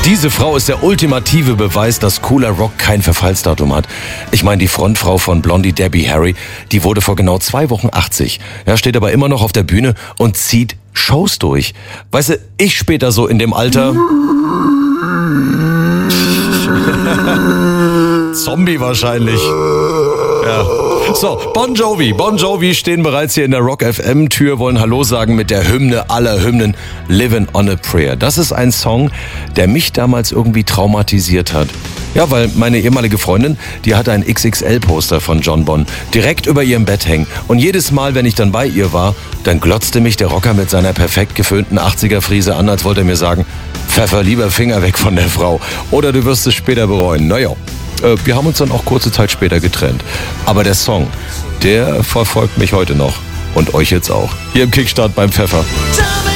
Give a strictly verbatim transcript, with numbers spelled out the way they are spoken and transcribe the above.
Diese Frau ist der ultimative Beweis, dass cooler Rock kein Verfallsdatum hat. Ich meine, die Frontfrau von Blondie Debbie Harry, die wurde vor genau zwei Wochen achtzig. Ja, steht aber immer noch auf der Bühne und zieht Shows durch. Weißt du, ich später so in dem Alter... Zombie wahrscheinlich. Ja. So, Bon Jovi. Bon Jovi stehen bereits hier in der Rock F M Tür, wollen Hallo sagen mit der Hymne aller Hymnen, Livin' on a Prayer. Das ist ein Song, der mich damals irgendwie traumatisiert hat. Ja, weil meine ehemalige Freundin, die hatte ein X X L-Poster von John Bon direkt über ihrem Bett hängen. Und jedes Mal, wenn ich dann bei ihr war, dann glotzte mich der Rocker mit seiner perfekt geföhnten achtziger-Frise an, als wollte er mir sagen, Pfeffer, lieber Finger weg von der Frau. Oder du wirst es später bereuen. Naja. Wir haben uns dann auch kurze Zeit später getrennt. Aber der Song, der verfolgt mich heute noch. Und euch jetzt auch. Hier im Kickstart beim Pfeffer.